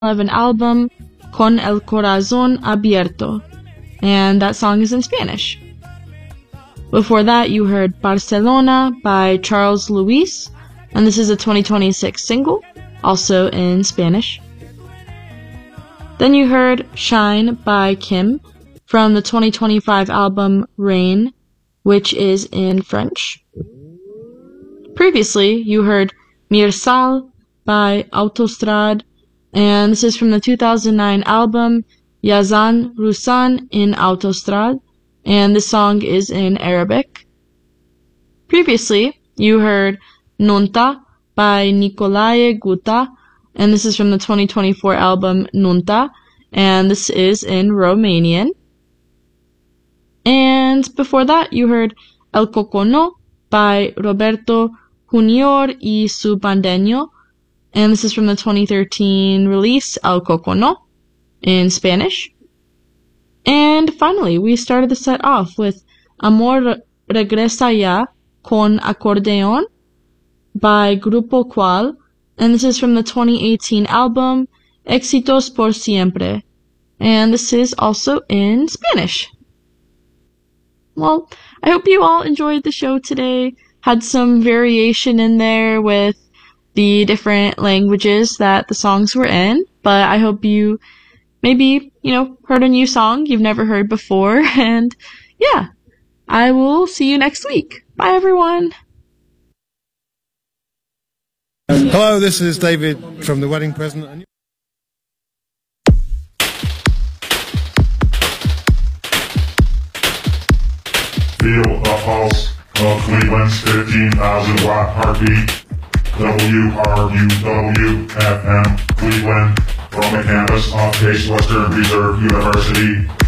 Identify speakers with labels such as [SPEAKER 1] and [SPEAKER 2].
[SPEAKER 1] 2011 album Con el Corazón Abierto, and that song is in Spanish. Before that, you heard Barcelona by Charles Luis, and this is a 2026 single, also in Spanish. Then you heard Shine by Kim from the 2025 album Rain, which is in French. Previously, you heard Mirsal by Autostrad, and this is from the 2009 album Yazan Rusan in Autostrad, and this song is in Arabic. Previously, you heard Nunta by Nicolae Guta, and this is from the 2024 album Nunta, and this is in Romanian. And before that, you heard El Cocono by Roberto Junior y su Bandeño, and this is from the 2013 release El Cocono in Spanish. And finally, we started the set off with Amor Regresa Ya con Acordeón by Grupo Qual, and this is from the 2018 album Éxitos por Siempre, and this is also in Spanish. Well, I hope you all enjoyed the show today, had some variation in there with the different languages that the songs were in, but I hope you maybe, heard a new song you've never heard before, and yeah, I will see you next week. Bye, everyone!
[SPEAKER 2] Hello, this is David from The Wedding Present.
[SPEAKER 3] Feel the pulse of Cleveland's 15,000 watt heartbeat. WRUW-FM Cleveland from the campus of Case Western Reserve University.